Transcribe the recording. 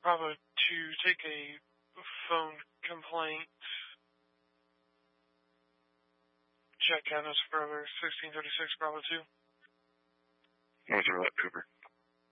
Bravo 2, take a phone complaint. Jack Adams Brother, 1636 Bravo 2. Roger that, Cooper.